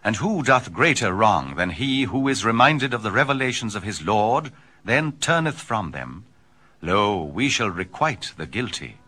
And who doth greater wrong than he who is reminded of the revelations of his Lord, then turneth from them? Lo, we shall requite the guilty.